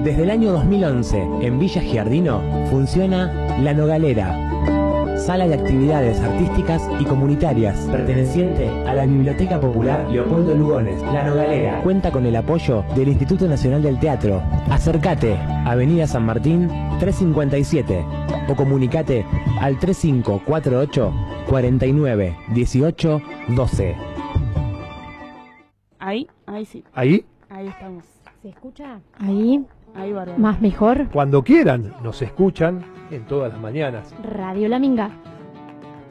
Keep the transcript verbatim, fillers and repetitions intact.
Desde el año dos mil once, en Villa Giardino, funciona La Nogalera, sala de actividades artísticas y comunitarias, perteneciente a la Biblioteca Popular Leopoldo Lugones. La Nogalera cuenta con el apoyo del Instituto Nacional del Teatro. Acércate, Avenida San Martín trescientos cincuenta y siete, o comunicate al tres cinco cuatro ocho, cuatro nueve, dieciocho, doce. Ahí, ahí sí. ¿Ahí? Ahí estamos. ¿Se escucha? Ahí. Ahí, bárbaro. Más mejor. Cuando quieran, nos escuchan en todas las mañanas. Radio La Minga.